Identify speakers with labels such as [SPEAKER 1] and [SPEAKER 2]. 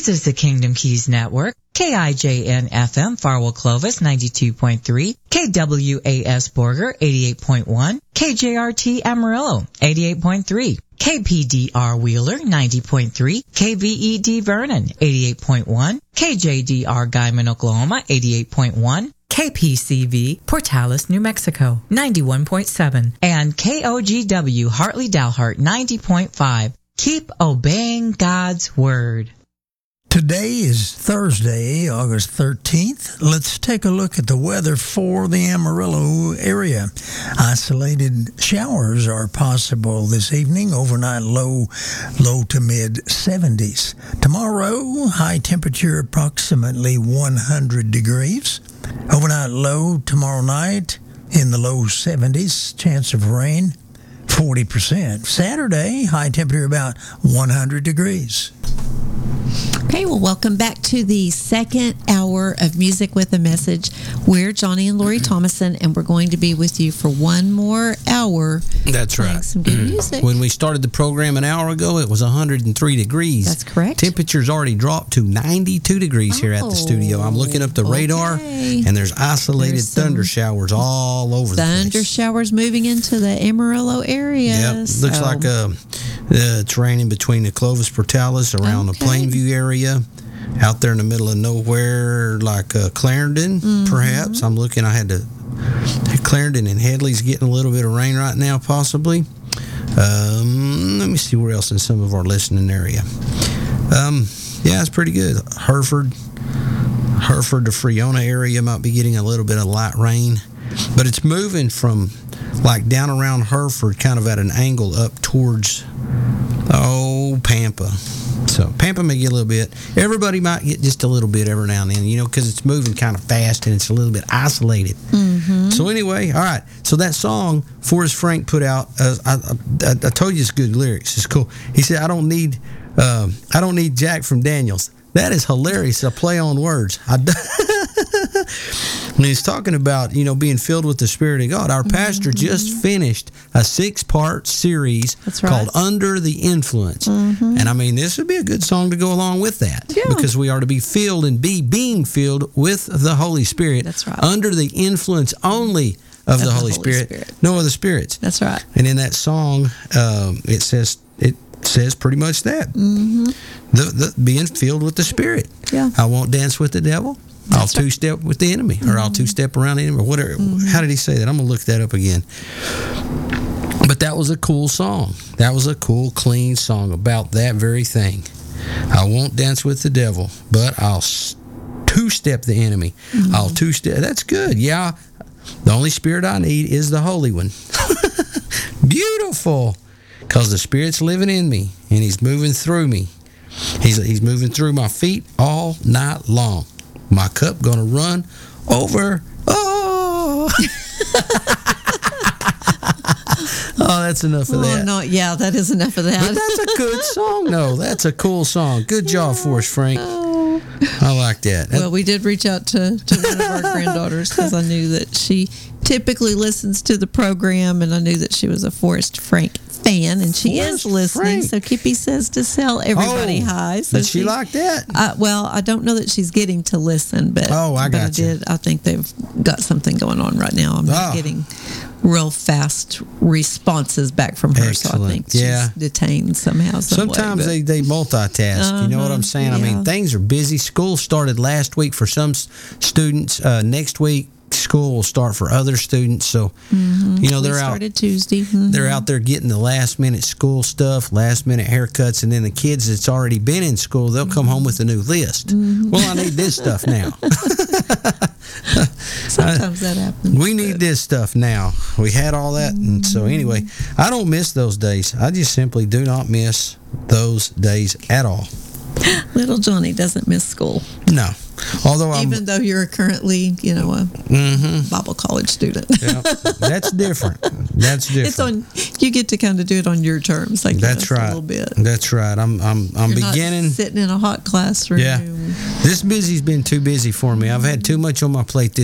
[SPEAKER 1] This is the Kingdom Keys Network, KIJN-FM, Farwell Clovis, 92.3, KWAS Borger, 88.1, KJRT Amarillo, 88.3, KPDR Wheeler, 90.3, KVED Vernon, 88.1, KJDR Guyman, Oklahoma, 88.1, KPCV Portales, New Mexico, 91.7, and KOGW Hartley Dalhart, 90.5. Keep obeying God's Word.
[SPEAKER 2] Today is Thursday, August 13th. Let's take a look at the weather for the Amarillo area. Isolated showers are possible this evening. Overnight low to mid 70s. Tomorrow, high temperature approximately 100 degrees. Overnight low tomorrow night in the low 70s. Chance of rain 40%. Saturday, high temperature about 100 degrees.
[SPEAKER 3] Okay, well, welcome back to the second hour of Music with a Message. We're Johnny and Lori Thomason, and we're going to be with you for one more hour.
[SPEAKER 4] That's right.
[SPEAKER 3] Some good music.
[SPEAKER 4] When we started the program an hour ago, it was 103 degrees.
[SPEAKER 3] That's correct.
[SPEAKER 4] Temperature's already dropped to 92 degrees here at the studio. I'm looking up the radar, and there's isolated thunder showers all over the place.
[SPEAKER 3] Thunder showers moving into the Amarillo area.
[SPEAKER 4] Yep. Looks like it's raining between the Clovis Portales around the Plainview area. Out there in the middle of nowhere, like Clarendon, perhaps. I'm looking, I had Clarendon and Headley's getting a little bit of rain right now, possibly. Let me see where else in some of our listening area. Yeah, it's pretty good. Hereford to Friona area might be getting a little bit of light rain. But it's moving from, like, down around Hereford, kind of at an angle up towards, Pampa. So Pampa may get a little bit. Everybody might get just a little bit every now and then, because it's moving kind of fast and it's a little bit isolated. Mm-hmm. So anyway, all right. So that song Forrest Frank put out, I told you it's good lyrics. It's cool. He said, I don't need Jack from Daniels. That is hilarious. A play on words. When he's talking about, being filled with the Spirit of God, our pastor just finished a 6-part series called Under the Influence. Mm-hmm. And this would be a good song to go along with that. Yeah. Because we are to be filled and being filled with the Holy Spirit.
[SPEAKER 3] That's right.
[SPEAKER 4] Under the influence only of the Holy Spirit. No other spirits.
[SPEAKER 3] That's right.
[SPEAKER 4] And in that song, it says pretty much that. Mm-hmm. The being filled with the Spirit. Yeah. I won't dance with the devil. I'll two-step with the enemy, or I'll two-step around the enemy, or whatever. Mm-hmm. How did he say that? I'm going to look that up again. But that was a cool song. That was a cool, clean song about that very thing. I won't dance with the devil, but I'll two-step the enemy. Mm-hmm. I'll two-step. That's good. Yeah. The only spirit I need is the Holy One. Beautiful. Because the Spirit's living in me, and He's moving through me. He's moving through my feet all night long. My cup gonna run over. Oh, that's enough of that.
[SPEAKER 3] No, yeah, that is enough of that.
[SPEAKER 4] But that's a good song, though. That's a cool song. Good job for us, Frank. I like that.
[SPEAKER 3] Well, we did reach out to one of our granddaughters because I knew that she typically listens to the program, and I knew that she was a Forrest Frank fan, and she is listening. So Kippy says to tell everybody hi. So
[SPEAKER 4] did she like that?
[SPEAKER 3] Well, I don't know that she's getting to listen, but I think they've got something going on right now. I'm not getting real fast responses back from her.
[SPEAKER 4] Excellent.
[SPEAKER 3] So I think she's detained somehow.
[SPEAKER 4] Sometimes they multitask. You know what I'm saying?
[SPEAKER 3] Yeah.
[SPEAKER 4] Things are busy. School started last week for some students. Next week, school will start for other students. So, they're out.
[SPEAKER 3] Started Tuesday. Mm-hmm.
[SPEAKER 4] They're out there getting the last minute school stuff, last minute haircuts, and then the kids that's already been in school, they'll come home with a new list. Mm-hmm. Well, I need this stuff now.
[SPEAKER 3] Sometimes that happens.
[SPEAKER 4] We need this stuff now. We had all that, and so anyway, I don't miss those days. I just simply do not miss those days at all.
[SPEAKER 3] Little Johnny doesn't miss school.
[SPEAKER 4] No. Although
[SPEAKER 3] even though you're currently, a Bible college student.
[SPEAKER 4] Yeah, that's different. That's different.
[SPEAKER 3] You get to kind of do it on your terms, I guess.
[SPEAKER 4] That's right.
[SPEAKER 3] A little bit.
[SPEAKER 4] That's right. I'm beginning.
[SPEAKER 3] Not sitting in a hot classroom.
[SPEAKER 4] Yeah. This busy's been too busy for me. I've had too much on my plate this